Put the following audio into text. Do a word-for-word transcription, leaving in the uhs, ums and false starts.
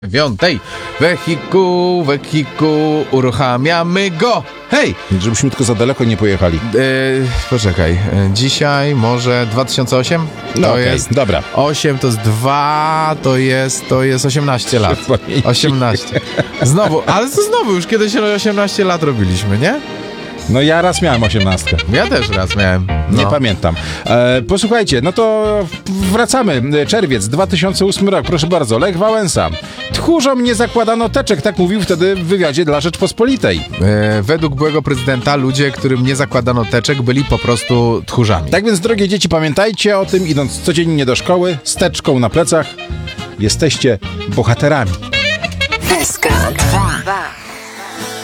Dziewiątej. Wehikuł, wehikuł, uruchamiamy go. Hej! Żebyśmy tylko za daleko nie pojechali. Yy, poczekaj, yy, dzisiaj może dwa tysiące osiem? To No okej, jest dobra. osiem, to jest dwa, to jest, to jest osiemnaście lat. Pamięci. osiemnaście. Znowu, ale to znowu już kiedyś osiemnaście lat robiliśmy, nie? No ja raz miałem osiemnastkę. Ja też raz miałem. No. Nie pamiętam. E, posłuchajcie, no to wracamy. Czerwiec, dwa tysiące ósmy rok, proszę bardzo. Lech Wałęsa. Tchórzom nie zakładano teczek, tak mówił wtedy w wywiadzie dla Rzeczpospolitej. Yy, według byłego prezydenta ludzie, którym nie zakładano teczek, byli po prostu tchórzami. Tak więc, drogie dzieci, pamiętajcie o tym, idąc codziennie do szkoły, z teczką na plecach. Jesteście bohaterami. S K dwa.